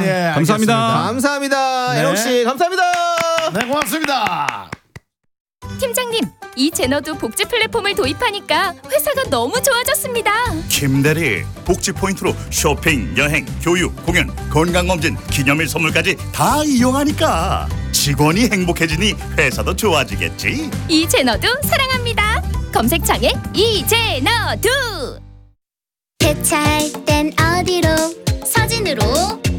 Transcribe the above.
예, 감사합니다. 감사합니다. 네. 애록 씨 감사합니다. 네, 고맙습니다. 팀장님, 이 제너도 복지 플랫폼을 도입하니까 회사가 너무 좋아졌습니다. 김대리, 복지 포인트로 쇼핑, 여행, 교육, 공연, 건강검진, 기념일 선물까지 다 이용하니까 직원이 행복해지니 회사도 좋아지겠지. 이 제너도 사랑합니다. 검색창에 이제너도. 대차할 땐 어디로? 서진으로.